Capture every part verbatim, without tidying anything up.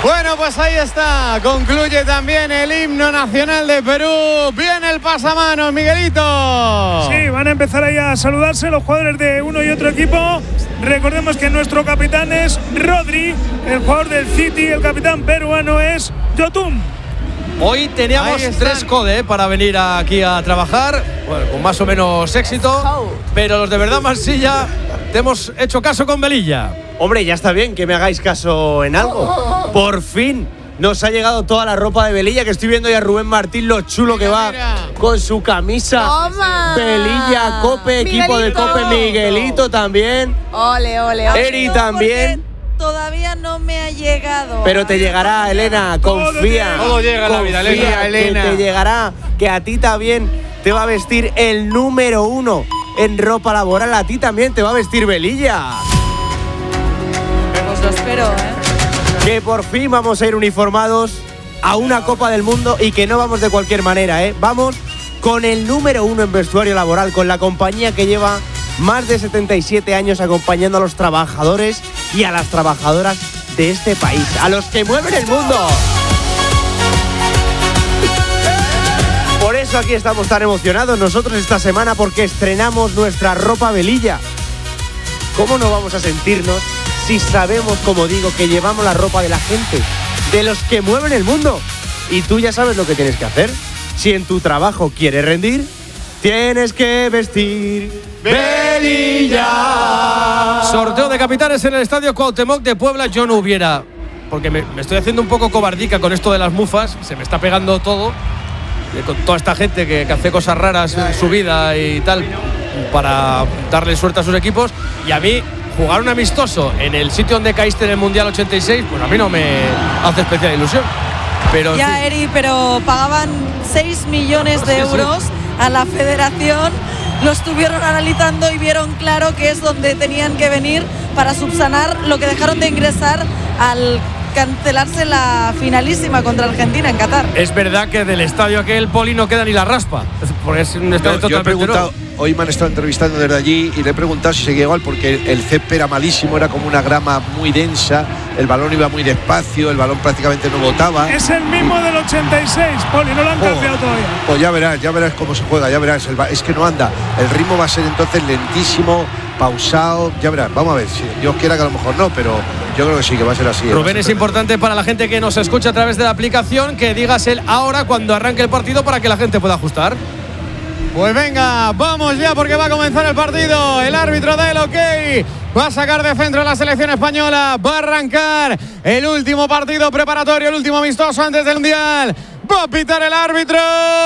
Bueno, pues ahí está. Concluye también el himno nacional de Perú. Viene el pasamanos, Miguelito. Sí, van a empezar ahí a saludarse los jugadores de uno y otro equipo. Recordemos que nuestro capitán es Rodri, el jugador del City, el capitán peruano es Yotun. Hoy teníamos tres code ¿eh? para venir aquí a trabajar, bueno, con más o menos éxito, pero los de verdad Marsilla te hemos hecho caso con Velilla. Hombre, ya está bien que me hagáis caso en algo. Por fin nos ha llegado toda la ropa de Velilla, que estoy viendo ya a Rubén Martín lo chulo que va con su camisa. Toma. Velilla, Cope, equipo de Cope, Miguelito también. Ole, ole, ole. Eri también. Todavía no me ha llegado. Pero te llegará, Elena, confía. Todo llega en la vida, Elena. Elena. Que te llegará, que a ti también te va a vestir el número uno en ropa laboral. A ti también te va a vestir Velilla. Pues lo espero, ¿eh? Que por fin vamos a ir uniformados a una Copa del Mundo y que no vamos de cualquier manera, ¿eh? Vamos con el número uno en vestuario laboral, con la compañía que lleva más de setenta y siete años acompañando a los trabajadores y a las trabajadoras de este país, a los que mueven el mundo. Por eso aquí estamos tan emocionados nosotros esta semana, porque estrenamos nuestra ropa Velilla. ¿Cómo no vamos a sentirnos si sabemos, como digo, que llevamos la ropa de la gente, de los que mueven el mundo? Y tú ya sabes lo que tienes que hacer. Si en tu trabajo quieres rendir, tienes que vestir Velilla. Sorteo de capitanes en el Estadio Cuauhtémoc de Puebla. Yo no hubiera, porque me, me estoy haciendo un poco cobardica con esto de las mufas. Se me está pegando todo, eh, con toda esta gente que, que hace cosas raras en su vida y tal, para darle suerte a sus equipos. Y a mí, jugar un amistoso en el sitio donde caíste en el Mundial ochenta y seis, pues a mí no me hace especial ilusión. Pero, ya, sí. Eri, pero pagaban seis millones de sí, euros sí. a la federación. Lo estuvieron analizando y vieron claro que es donde tenían que venir para subsanar lo que dejaron de ingresar al cancelarse la finalísima contra Argentina en Qatar. Es verdad que del estadio aquel, Poli, no queda ni la raspa, porque es un estadio yo, yo he totalmente preguntado, nuevo. Hoy me han estado entrevistando desde allí y le he preguntado si seguía igual, porque el césped era malísimo, era como una grama muy densa, el balón iba muy despacio, el balón prácticamente no botaba. Es el mismo del ochenta y seis, Poli, no lo han cambiado oh, todavía. Pues ya verás, ya verás cómo se juega, ya verás, el, es que no anda, el ritmo va a ser entonces lentísimo, pausado, ya verás, vamos a ver, si Dios quiera que a lo mejor no, pero yo creo que sí, que va a ser así. Rubén, es importante para la gente que nos escucha a través de la aplicación que digas el ahora cuando arranque el partido para que la gente pueda ajustar. Pues venga, vamos ya porque va a comenzar el partido. El árbitro da el ok. Va a sacar de centro a la selección española. Va a arrancar el último partido preparatorio, el último amistoso antes del Mundial. Va a pitar el árbitro.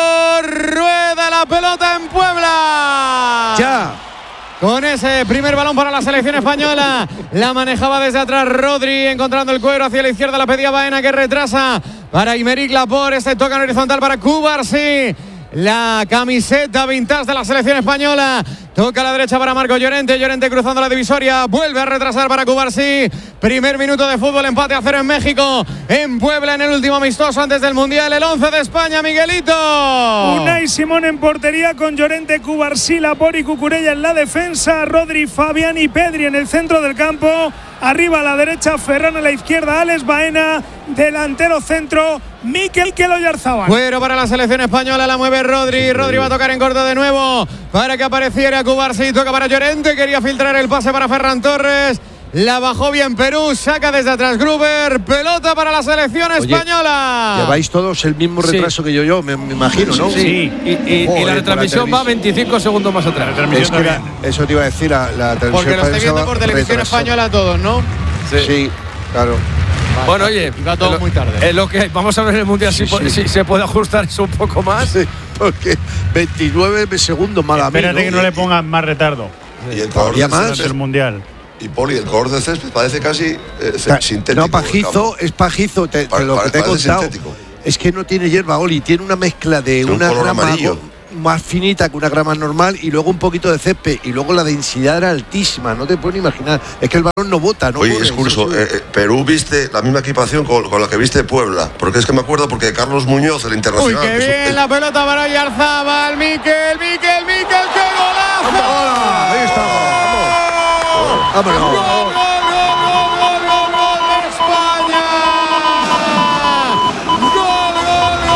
Rueda la pelota en Puebla. Ya. Con ese primer balón para la selección española. La manejaba desde atrás Rodri, encontrando el cuero hacia la izquierda. La pedía Baena, que retrasa para Aymeric Laporte. Este toca en horizontal para Cubarsí. La camiseta vintage de la selección española. Toca a la derecha para Marco Llorente. Llorente cruzando la divisoria. Vuelve a retrasar para Cubarsí. Primer minuto de fútbol. Empate a cero en México. En Puebla en el último amistoso antes del Mundial. El once de España, Miguelito. Unai Simón en portería con Llorente, Cubarsí, Laporte y Cucurella en la defensa. Rodri, Fabián y Pedri en el centro del campo. Arriba a la derecha, Ferran a la izquierda, Alex Baena, delantero centro, Mikel Oyarzabal. Cuero para la selección española, la mueve Rodri. Rodri va a tocar en corto de nuevo para que apareciera Cubarsí. Toca para Llorente, quería filtrar el pase para Ferran Torres. La bajó bien Perú, saca desde atrás Gruber. Pelota para la selección Oye, española. Lleváis todos el mismo retraso sí. que yo, yo me, me imagino, ¿no? Sí, sí. Y, y, Joder, y la retransmisión va veinticinco segundos más atrás. Es que la, eso te iba a decir, la, la transmisión. Porque lo estoy viendo por televisión retrasado. española todos, ¿no? Sí, sí claro. Vale. Bueno, oye, va todo lo, muy tarde. Es lo que hay. Vamos a ver en el Mundial sí, si, sí. si se puede ajustar eso un poco más. Sí, porque veintinueve segundos más a mí. Espérate que no le pongan más retardo. Y el color más del Mundial. Y Poli, el color del césped parece casi eh, sintético. No, pajizo, es pajizo, te, te lo que te he contado. Sintético. Es que no tiene hierba, Oli, tiene una mezcla de un una grama amarillo. más finita que una grama normal y luego un poquito de césped y luego la densidad era altísima, no te puedes ni imaginar. Es que el balón no bota, ¿no? Oye, corre, es curioso, eh, eh, Perú viste la misma equipación con, con la que viste Puebla, porque es que me acuerdo porque Carlos Muñoz, el internacional. Uy, qué bien es, la pelota para Oyarzabal, Mikel, Mikel, Mikel, qué golazo. ¡Vamos! Ahí está, vamos. Vámonos.